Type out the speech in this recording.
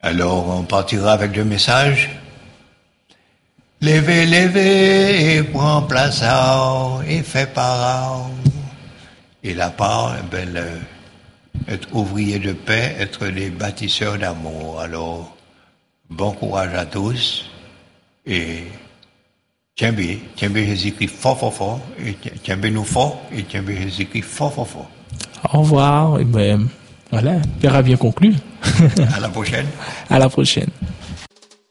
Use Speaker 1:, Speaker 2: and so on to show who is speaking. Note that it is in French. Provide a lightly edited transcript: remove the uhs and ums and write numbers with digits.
Speaker 1: Alors, on partira avec deux messages. Levez, levez, et prends place à et fait part. Et la part, être ouvrier de paix, être des bâtisseurs d'amour. Alors, bon courage à tous. Et tiens bien Jésus-Christ fort, fort, fort. Et tiens bien nous fort. Et tiens bien Jésus-Christ fort, fort, fort.
Speaker 2: Au revoir. Et ben, voilà, Pierre a bien conclu.
Speaker 1: À la prochaine.
Speaker 2: À la prochaine.